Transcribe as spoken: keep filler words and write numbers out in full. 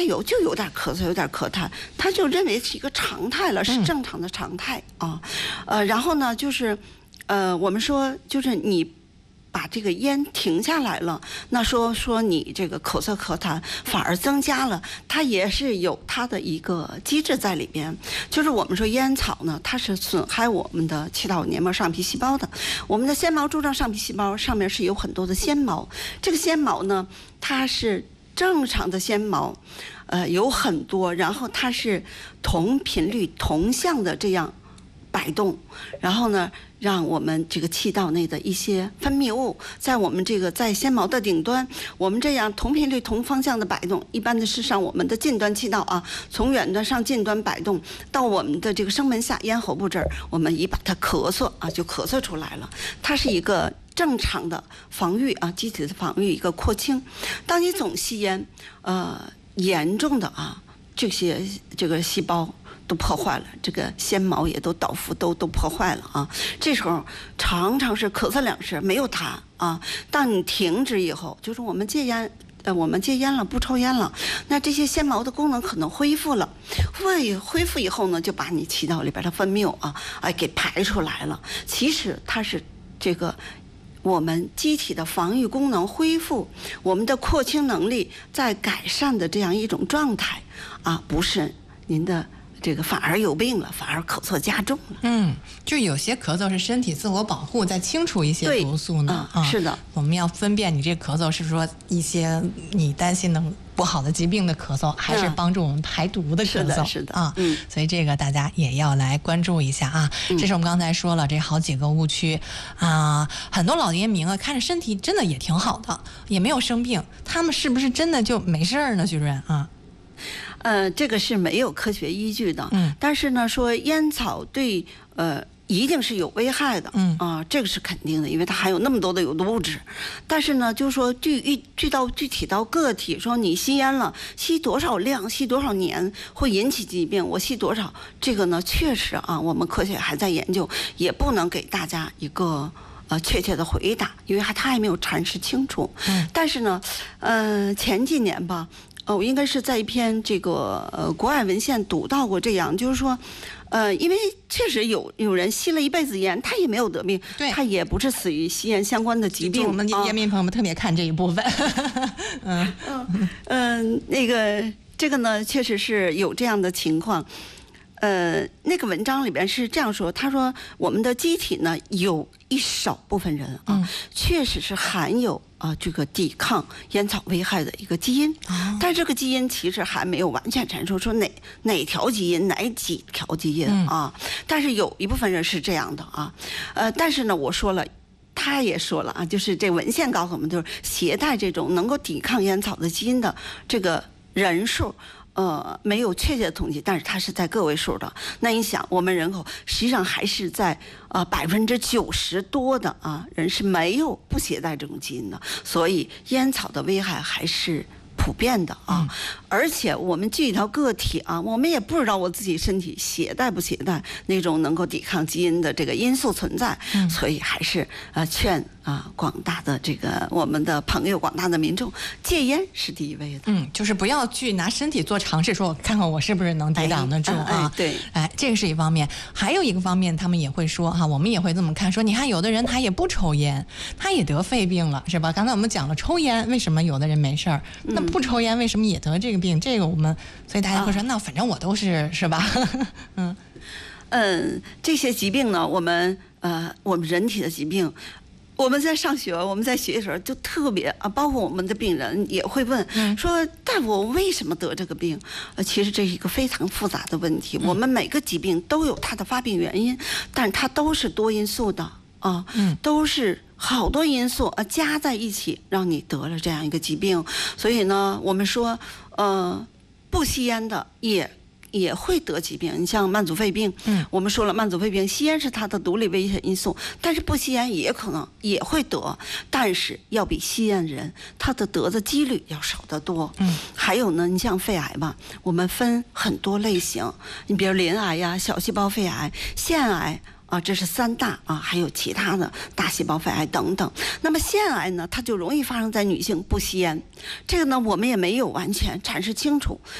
有就有点咳嗽，有点咳痰，他就认为是一个常态了，是正常的常态啊。呃，然后呢，就是呃，我们说就是你。把这个烟停下来了，那说说你这个口塞咳痰反而增加了，它也是有它的一个机制在里边。就是我们说烟草呢，它是损害我们的气道黏膜上皮细胞的。我们的纤毛柱状上皮细胞上面是有很多的纤毛，这个纤毛呢，它是正常的纤毛，呃，有很多，然后它是同频率、同向的这样摆动，然后呢，让我们这个气道内的一些分泌物，在我们这个在纤毛的顶端，我们这样同频率、同方向的摆动，一般的是上我们的近端气道啊，从远端上近端摆动到我们的这个声门下咽喉部这儿，我们一把它咳嗽啊，就咳嗽出来了。它是一个正常的防御啊，机体的防御一个扩清。当你总吸烟，呃，严重的啊，这些这个细胞。都破坏了，这个纤毛也都倒伏，都都破坏了啊！这时候常常是咳嗽两声，没有痰啊。当你停止以后，就是我们戒烟，呃，我们戒烟了，不抽烟了，那这些纤毛的功能可能恢复了。恢恢复以后呢，就把你气道里边的分泌物啊，哎，给排出来了。其实它是这个。我们机体的防御功能恢复，我们的扩清能力在改善的这样一种状态啊，不是您的。这个反而有病了，反而咳嗽加重了。 嗯，就有些咳嗽是身体自我保护，在清除一些毒素呢。 嗯、是的， 我们要分辨你这咳嗽是说一些你担心的不好的疾病的咳嗽，还是帮助我们排毒的咳嗽？ 是的，是的啊。 嗯， 所以这个大家也要来关注一下啊。 嗯、 这是我们刚才说了这好几个误区啊，很多老烟民啊，看着身体真的也挺好的，也没有生病，他们是不是真的就没事儿呢？徐主任啊。 呃，这个是没有科学依据的。 嗯， 但是呢，说烟草对呃一定是有危害的。 嗯啊，这个是肯定的，因为它含有那么多的有毒物质。但是呢，就是说具具具到具体到个体，说你吸烟了，吸多少量，吸多少年会引起疾病，我吸多少，这个呢，确实啊，我们科学还在研究，也不能给大家一个。呃，确切的回答，因为还他还没有阐释清楚。 嗯， 但是呢，呃，前几年吧，呃，我应该是在一篇这个呃国外文献读到过这样，就是说，呃，因为确实有有人吸了一辈子烟，他也没有得病， 对， 他也不是死于吸烟相关的疾病。 我们烟民朋友们特别看这一部分。 嗯嗯嗯，那个这个呢，确实是有这样的情况。呃，那个文章里边是这样说，他说我们的机体呢有一少部分人啊， 嗯、 确实是含有啊这个抵抗烟草危害的一个基因， 哦、 但这个基因其实还没有完全阐述说哪哪条基因哪几条基因啊， 嗯、 但是有一部分人是这样的啊，呃，但是呢，我说了。他也说了啊，就是这文献告诉我们，就是携带这种能够抵抗烟草的基因的这个人数。呃，没有确切的统计，但是它是在个位数的。那你想，我们人口实际上还是在啊百分之九十多的啊人是没有不携带这种基因的，所以烟草的危害还是普遍的啊。 嗯、 而且我们具体到个体啊，我们也不知道我自己身体携带不携带那种能够抵抗基因的这个因素存在， 嗯、 所以还是呃劝。啊，广大的这个我们的朋友，广大的民众，戒烟是第一位的。 嗯，就是不要去拿身体做尝试，说我看看我是不是能抵挡得住啊？ 哎哎对， 哎，这个是一方面，还有一个方面，他们也会说哈，我们也会这么看，说你看有的人他也不抽烟，他也得肺病了，是吧？刚才我们讲了抽烟为什么有的人没事儿，那不抽烟为什么也得这个病？这个我们，所以大家会说，啊、那反正我都是是吧？嗯嗯，这些疾病呢，我们呃，我们人体的疾病。我们在上学，我们在学的时候就特别啊，包括我们的病人也会问， 嗯、 说大夫我为什么得这个病？呃，其实这是一个非常复杂的问题。 嗯、 我们每个疾病都有它的发病原因，但它都是多因素的啊， 嗯、 都是好多因素啊加在一起让你得了这样一个疾病。所以呢，我们说，呃，不吸烟的也。也会得疾病，你像慢阻肺病， 嗯， 我们说了，慢阻肺病吸烟是它的独立危险因素，但是不吸烟也可能也会得，但是要比吸烟人他的得的几率要少得多。 嗯， 还有呢，你像肺癌吧，我们分很多类型，你比如鳞癌呀、小细胞肺癌、腺癌。啊，这是三大啊，还有其他的大细胞肺癌等等。那么腺癌呢，它就容易发生在女性不吸烟，这个呢我们也没有完全阐释清楚。